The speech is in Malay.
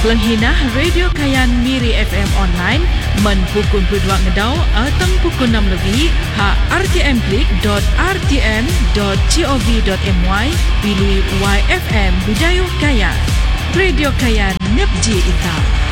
Lenghinah Radio Kayan Miri FM online men pukul 2 ngedau atau pukul 6 lebih ha rtmklik.rtm.gov.my pilih YFM Budaya Kayan. Radio Kayan Nepji Ita.